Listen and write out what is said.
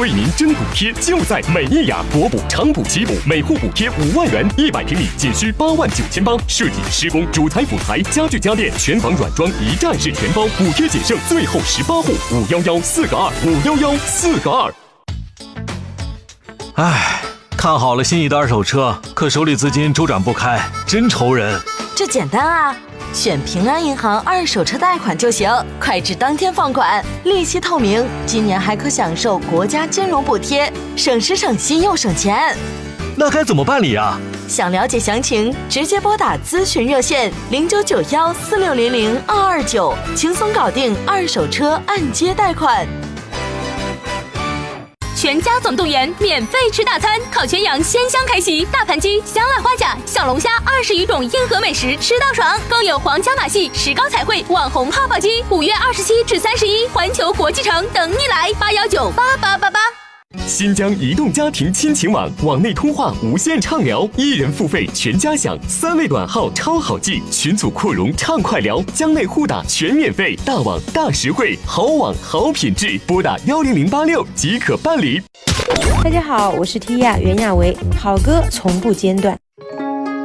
为您真补贴就在美益雅，国补、长补、奇补，每户补贴5万元，100平米仅需89800，设计、施工、主材、辅材、家具家电、全房软装一站式全包，补贴仅剩最后18户，511-4个2，511-4个2。 唉，看好了心仪的二手车，可手里资金周转不开，真愁人。 这简单啊，选平安银行二手车贷款就行，快至当天放款，利息透明，今年还可享受国家金融补贴，省时省心又省钱。 那该怎么办理啊？ 想了解详情，直接拨打咨询热线099146002229，轻松搞定二手车按揭贷款。 全家总动员，免费吃大餐，烤全羊鲜香开席，大盘鸡、香辣花甲、小龙虾20余种硬核美食吃到爽，更有皇家马戏、石膏彩绘、网红泡泡鸡，5月27至31，环球国际城等你来，8198888。 新疆移动家庭亲情网，网内通话无限畅聊，1人付费全家享，3位短号超好记，群组扩容畅快聊，疆内互打全免费，大网大实惠，好网好品质，拨打10086即可办理。 大家好，我是 Tia 袁娅维，好歌从不间断。